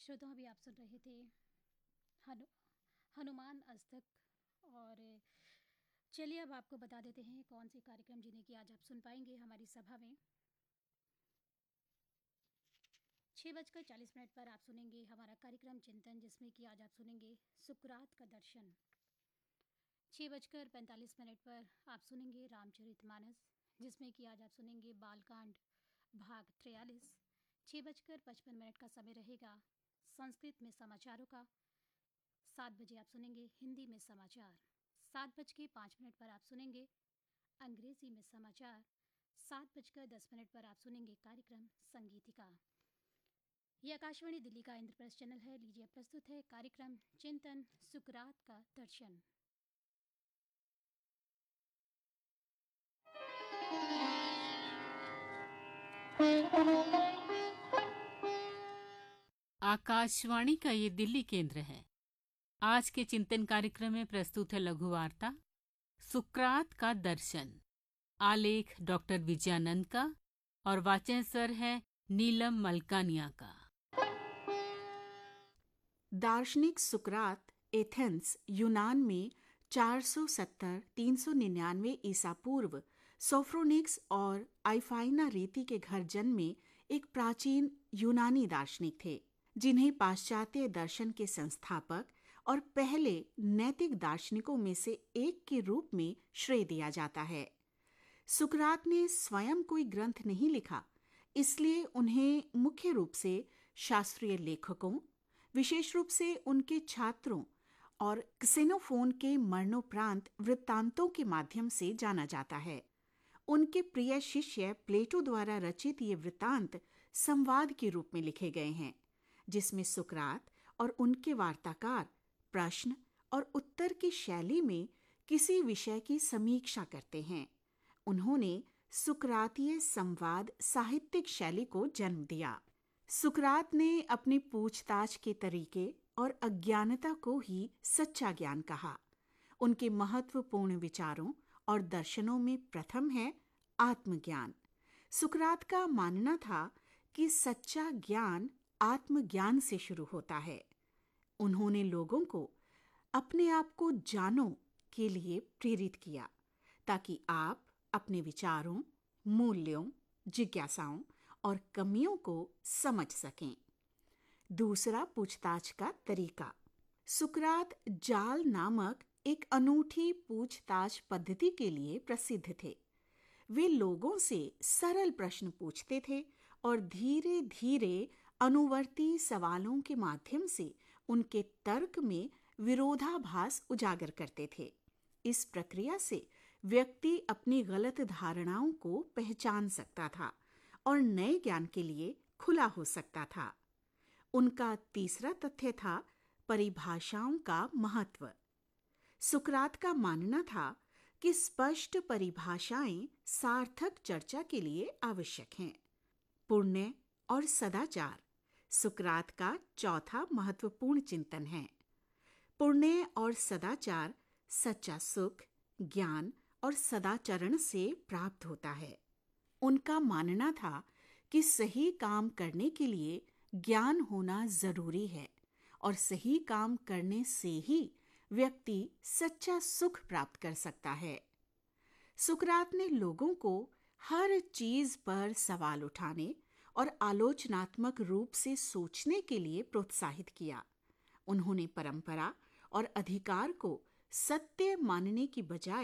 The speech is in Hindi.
श्रोताओं अभी आप सुन रहे थे हनु हनुमान अस्तक। और चलिए अब आपको बता देते हैं कौन से कार्यक्रम जिन्हें कि आज आप सुन पाएंगे हमारी सभा में। 6:40 पर आप सुनेंगे हमारा कार्यक्रम चिंतन, जिसमें कि आज आप सुनेंगे सुकरात का दर्शन। 6:45 पर आप सुनेंगे रामचरितमानस, जिसमें कि आज आप सुनेंगे बालकांड भाग 43। 6:55 का समय रहेगा संस्कृत में समाचारों का। 7 बजे आप सुनेंगे हिंदी में समाचार। 7:05 पर आप सुनेंगे अंग्रेजी में समाचार। 7:10 पर आप सुनेंगे कार्यक्रम संगीतिका। ये आकाशवाणी दिल्ली का इंद्रप्रस्थ चैनल है। लीजिए प्रस्तुत है कार्यक्रम चिंतन सुकरात का दर्शन। आकाशवाणी का ये दिल्ली केंद्र है। आज के चिंतन कार्यक्रम में प्रस्तुत है लघु वार्ता सुकरात का दर्शन। आलेख डॉक्टर विजयानंद का और वाचन स्वर है नीलम मलकानिया का। दार्शनिक सुकरात एथेंस यूनान में 470-399 ईसा पूर्व सोफ्रोनिक्स और आइफाइना रीति के घर जन्मे एक प्राचीन यूनानी दार्शनिक थे, जिन्हें पाश्चात्य दर्शन के संस्थापक और पहले नैतिक दार्शनिकों में से एक के रूप में श्रेय दिया जाता है। सुकरात ने स्वयं कोई ग्रंथ नहीं लिखा, इसलिए उन्हें मुख्य रूप से शास्त्रीय लेखकों, विशेष रूप से उनके छात्रों और क्सेनोफोन के मरणोपरांत वृत्तांतों के माध्यम से जाना जाता है। उनके प्रिय शिष्य प्लेटो द्वारा रचित ये वृत्तांत संवाद के रूप में लिखे गए हैं, जिसमें सुकरात और उनके वार्ताकार प्रश्न और उत्तर की शैली में किसी विषय की समीक्षा करते हैं। उन्होंने सुकरातीय संवाद साहित्यिक शैली को जन्म दिया। सुकरात ने अपनी पूछताछ के तरीके और अज्ञानता को ही सच्चा ज्ञान कहा। उनके महत्वपूर्ण विचारों और दर्शनों में प्रथम है आत्मज्ञान। सुकरात का मानना था कि सच्चा ज्ञान आत्मज्ञान से शुरू होता है। उन्होंने लोगों को अपने आप को जानो के लिए प्रेरित किया, ताकि आप अपने विचारों, मूल्यों, जिज्ञासाओं और कमियों को समझ सकें। दूसरा, पूछताछ का तरीका। सुकरात जाल नामक एक अनूठी पूछताछ पद्धति के लिए प्रसिद्ध थे। वे लोगों से सरल प्रश्न पूछते थे और धीरे धीरे अनुवर्ती सवालों के माध्यम से उनके तर्क में विरोधाभास उजागर करते थे। इस प्रक्रिया से व्यक्ति अपनी गलत धारणाओं को पहचान सकता था और नए ज्ञान के लिए खुला हो सकता था। उनका तीसरा तथ्य था परिभाषाओं का महत्व। सुकरात का मानना था कि स्पष्ट परिभाषाएं सार्थक चर्चा के लिए आवश्यक हैं। पुण्य और सदाचार सुकरात का चौथा महत्वपूर्ण चिंतन है। पुण्य और सदाचार सच्चा सुख, ज्ञान और सदाचरण से प्राप्त होता है। उनका मानना था कि सही काम करने के लिए ज्ञान होना जरूरी है और सही काम करने से ही व्यक्ति सच्चा सुख प्राप्त कर सकता है। सुकरात ने लोगों को हर चीज पर सवाल उठाने और आलोचनात्मक रूप से सोचने के लिए प्रोत्साहित किया। उन्होंने परंपरा और अधिकार को सत्य मानने की बजाय